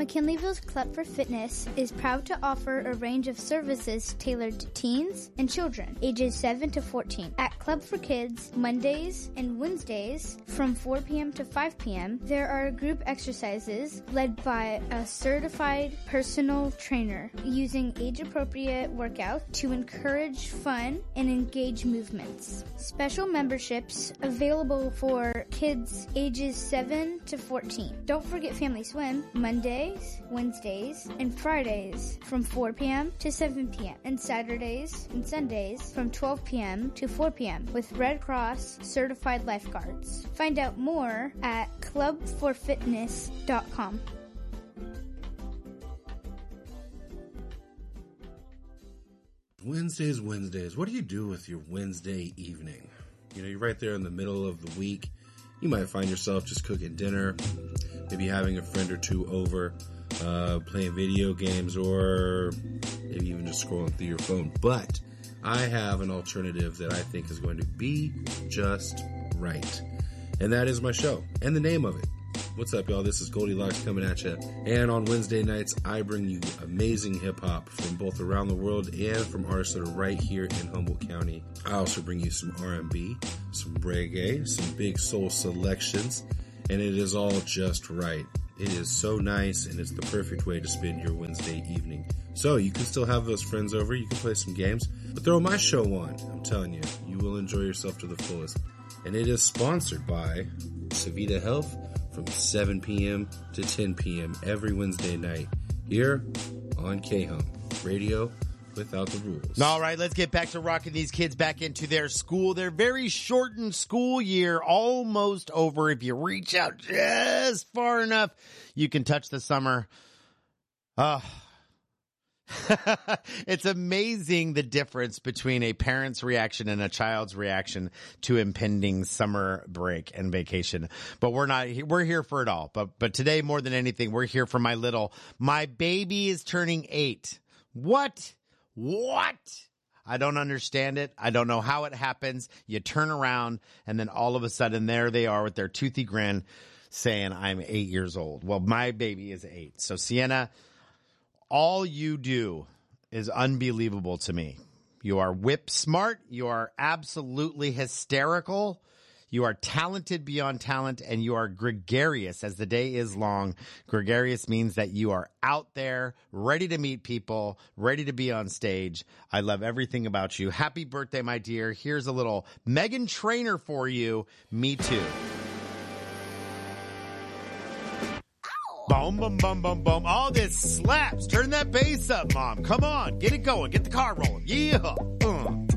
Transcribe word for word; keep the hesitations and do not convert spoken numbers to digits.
McKinleyville's Club for Fitness is proud to offer a range of services tailored to teens and children ages seven to fourteen. At Club for Kids, Mondays and Wednesdays from four p.m. to five p.m., there are group exercises led by a certified personal trainer using age-appropriate workouts to encourage fun and engage movements. Special memberships available for kids ages seven to fourteen. Don't forget Family Swim, Mondays, Wednesdays, and Fridays from four p.m. to seven p.m. and Saturdays and Sundays from twelve p.m. to four p.m. with Red Cross certified lifeguards. Find out more at club for fitness dot com. Wednesdays, Wednesdays. What do you do with your Wednesday evening? You know, you're right there in the middle of the week. You might find yourself just cooking dinner, maybe having a friend or two over, uh, playing video games, or maybe even just scrolling through your phone. But I have an alternative that I think is going to be just right. And that is my show and the name of it. What's up, y'all? This is Goldilocks coming at you. And on Wednesday nights, I bring you amazing hip-hop from both around the world and from artists that are right here in Humboldt County. I also bring you some R and B, some reggae, some big soul selections, and it is all just right. It is so nice, and it's the perfect way to spend your Wednesday evening. So you can still have those friends over, you can play some games, but throw my show on. I'm telling you, you will enjoy yourself to the fullest. And it is sponsored by Savita Health, from seven p.m. to ten p.m. every Wednesday night here on K-Hum Radio without the rules. All right, let's get back to rocking these kids back into their school. Their very shortened school year almost over. If you reach out just far enough, you can touch the summer. Oh. It's amazing the difference between a parent's reaction and a child's reaction to impending summer break and vacation. But we're not, we're here for it all. But, but today, more than anything, we're here for my little, my baby is turning eight. What? What? I don't understand it. I don't know how it happens. You turn around and then all of a sudden there they are with their toothy grin saying, I'm eight years old. Well, my baby is eight. So Sienna, all you do is unbelievable to me. You are whip smart. You are absolutely hysterical. You are talented beyond talent, and you are gregarious as the day is long. Gregarious means that you are out there, ready to meet people, ready to be on stage. I love everything about you. Happy birthday, my dear. Here's a little Meghan Trainor for you. Me too. Boom, boom, boom, boom, boom. All this slaps. Turn that bass up, Mom. Come on. Get it going. Get the car rolling. Yeah. Uh.